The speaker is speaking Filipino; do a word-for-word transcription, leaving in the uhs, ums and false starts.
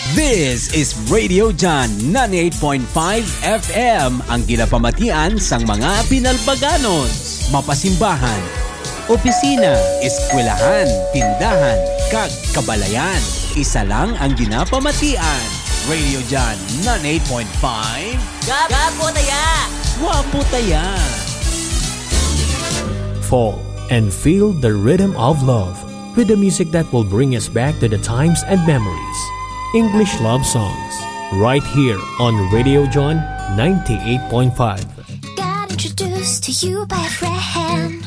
This is Radio John ninety-eight point five F M, ang ginapamatian sang mga pinalbaganos, mapasimbahan, opisina, eskwelahan, tindahan, kag kabalayan. Isa lang ang ginapamatian. Radio John ninety-eight point five. Gapo taya! Wapo taya! Fall and feel the rhythm of love with the music that will bring us back to the times and memories. English love songs, right here on Radio John ninety-eight point five. Got introduced to you by a friend.